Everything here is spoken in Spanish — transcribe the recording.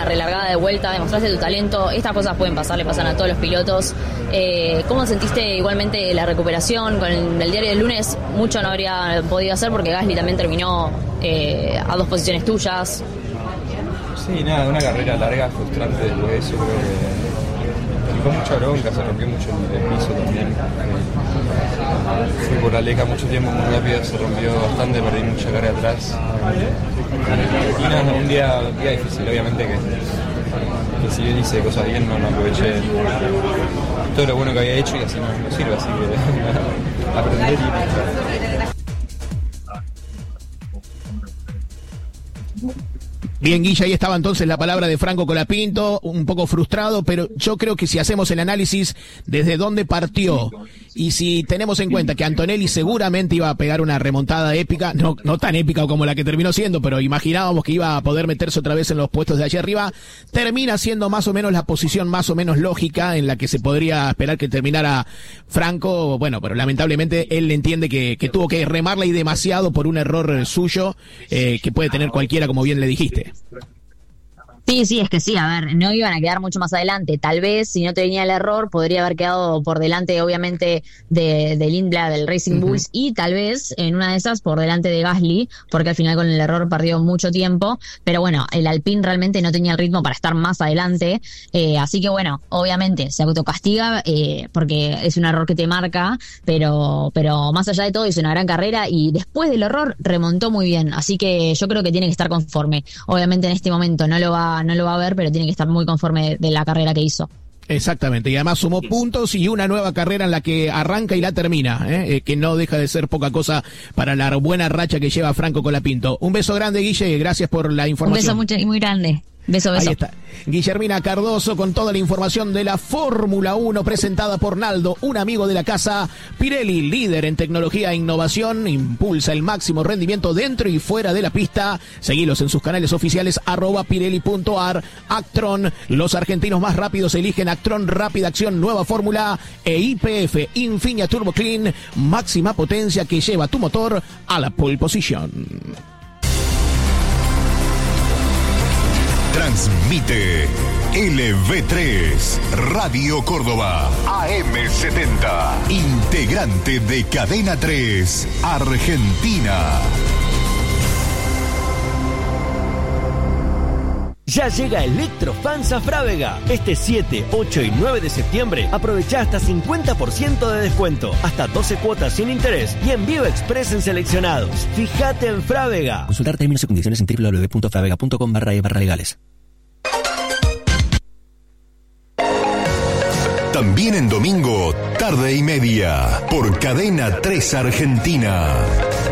relargada de vuelta, demostraste tu talento, estas cosas pueden pasar, le pasan a todos los pilotos. ¿Cómo sentiste igualmente la recuperación? Con el diario del lunes mucho no habría podido hacer porque Gasly también terminó a 2 posiciones tuyas. Sí, nada, una carrera larga, frustrante después de eso, creo que con mucha bronca, se rompió mucho el piso también. Fui por la leca mucho tiempo, muy rápido, se rompió bastante, perdí mucha carga atrás. Y nada, un día difícil, obviamente que si bien hice cosas bien, no aproveché todo lo bueno que había hecho y así no sirve, así que aprender y... Bien, Guilla, ahí estaba entonces la palabra de Franco Colapinto, un poco frustrado, pero yo creo que si hacemos el análisis desde dónde partió y si tenemos en cuenta que Antonelli seguramente iba a pegar una remontada épica, no tan épica como la que terminó siendo, pero imaginábamos que iba a poder meterse otra vez en los puestos de allá arriba, termina siendo más o menos la posición más o menos lógica en la que se podría esperar que terminara Franco, bueno, pero lamentablemente él entiende que tuvo que remarla y demasiado por un error suyo que puede tener cualquiera, como bien le dijiste. Sí, es que sí, a ver, no iban a quedar mucho más adelante. Tal vez, si no tenía el error, podría haber quedado por delante, obviamente, de Lindblad, del Racing Bulls, y tal vez, en una de esas, por delante de Gasly, porque al final con el error perdió mucho tiempo. Pero bueno, el Alpine realmente no tenía el ritmo para estar más adelante. Así que bueno, obviamente, se autocastiga, porque es un error que te marca, pero más allá de todo, hizo una gran carrera y después del error remontó muy bien. Así que yo creo que tiene que estar conforme. Obviamente, en este momento no lo va a ver, pero tiene que estar muy conforme de la carrera que hizo. Exactamente, y además sumó puntos y una nueva carrera en la que arranca y la termina, que no deja de ser poca cosa para la buena racha que lleva Franco Colapinto. Un beso grande, Guille, gracias por la información. Un beso muy grande. Beso. Ahí está. Guillermina Cardoso con toda la información de la Fórmula 1 presentada por Naldo, un amigo de la casa. Pirelli, líder en tecnología e innovación, impulsa el máximo rendimiento dentro y fuera de la pista. Seguilos en sus canales oficiales @pirelli.ar. Actron, los argentinos más rápidos eligen Actron Rápida Acción Nueva Fórmula e YPF Infinia Turbo Clean, máxima potencia que lleva tu motor a la pole position. Transmite LV3 Radio Córdoba AM70, integrante de Cadena 3 Argentina. Ya llega Electrofans a Frávega. Este 7, 8 y 9 de septiembre aprovecha hasta 50% de descuento, hasta 12 cuotas sin interés y envío express en seleccionados. Fíjate en Frávega. Consultar términos y condiciones en www.fravega.com/legales. También en domingo, tarde y media, por Cadena 3 Argentina.